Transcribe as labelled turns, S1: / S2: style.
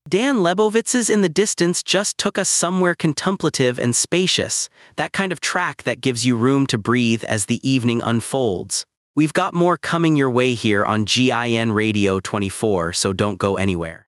S1: Dan Lebovitz's In the Distance just took us somewhere contemplative and spacious, that kind of track that gives you room to breathe as the evening unfolds. We've got more coming your way here on GIN Radio 24, so don't go anywhere.